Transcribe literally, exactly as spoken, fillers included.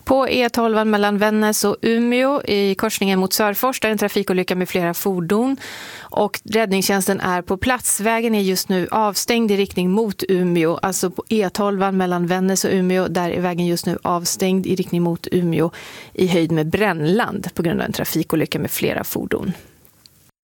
På E tolv mellan Vännäs och Umeå i korsningen mot Sörfors, där en trafikolycka med flera fordon. Och räddningstjänsten är på plats. Vägen är just nu avstängd i riktning mot Umeå. Alltså på E tolv mellan Vännäs och Umeå, där är vägen just nu avstängd i riktning mot Umeå i höjd med Brännland på grund av en trafikolycka med flera fordon.